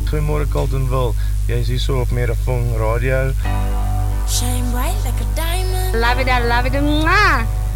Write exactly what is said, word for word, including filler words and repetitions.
Goeiemôre Carltonville. Jy is hier so op Megafon Radio. Shine bright like a diamond. Love it, I love it, mwah.